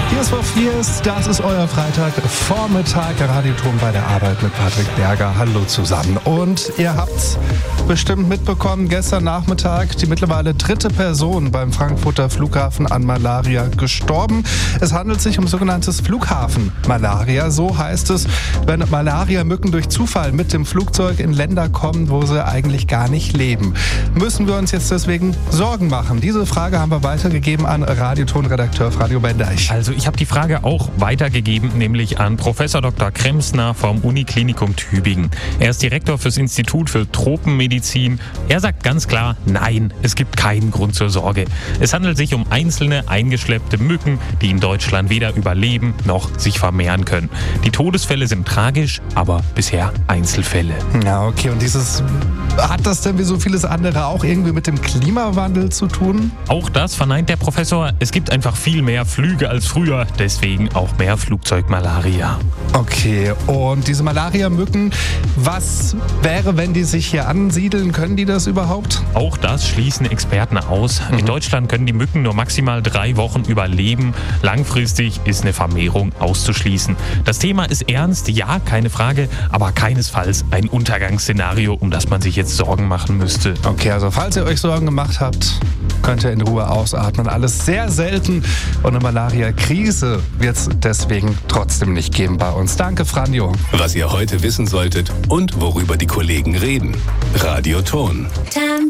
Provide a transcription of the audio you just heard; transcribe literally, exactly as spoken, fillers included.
Hier ist Fiers, das ist euer Freitagvormittag, Radioton bei der Arbeit mit Patrick Berger. Hallo zusammen. Und ihr habt's bestimmt mitbekommen, gestern Nachmittag die mittlerweile dritte Person beim Frankfurter Flughafen an Malaria gestorben. Es handelt sich um sogenanntes Flughafenmalaria. So heißt es, wenn Malaria-Mücken durch Zufall mit dem Flugzeug in Länder kommen, wo sie eigentlich gar nicht leben. Müssen wir uns jetzt deswegen Sorgen machen? Diese Frage haben wir weitergegeben an Radioton-Redakteur Franjo Bendeich. Also ich habe die Frage auch weitergegeben, nämlich an Professor Doktor Kremsner vom Uniklinikum Tübingen. Er ist Direktor fürs Institut für Tropenmedizin. Er sagt ganz klar, nein, es gibt keinen Grund zur Sorge. Es handelt sich um einzelne eingeschleppte Mücken, die in Deutschland weder überleben noch sich vermehren können. Die Todesfälle sind tragisch, aber bisher Einzelfälle. Ja, okay. Und dieses, hat das denn wie so vieles andere auch irgendwie mit dem Klimawandel zu tun? Auch das verneint der Professor. Es gibt einfach viel mehr Flüge als früher, deswegen auch mehr Flugzeugmalaria. Okay, und diese Malaria-Mücken, was wäre, wenn die sich hier ansiedeln? Können die das überhaupt? Auch das schließen Experten aus. Mhm. In Deutschland können die Mücken nur maximal drei Wochen überleben. Langfristig ist eine Vermehrung auszuschließen. Das Thema ist ernst, ja, keine Frage, aber keinesfalls ein Untergangsszenario, um das man sich jetzt Sorgen machen müsste. Okay, also falls ihr euch Sorgen gemacht habt, könnt ihr in Ruhe ausatmen. Alles sehr selten und eine Malaria-Krise wird es deswegen trotzdem nicht geben bei uns. Danke, Franjo. Was ihr heute wissen solltet und worüber die Kollegen reden. Radioton.